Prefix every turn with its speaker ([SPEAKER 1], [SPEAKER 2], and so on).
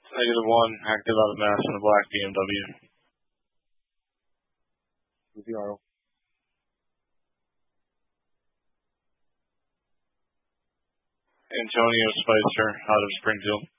[SPEAKER 1] -1, active out of Mass in a black BMW.
[SPEAKER 2] Zero.
[SPEAKER 1] Antonio Spicer out of Springfield.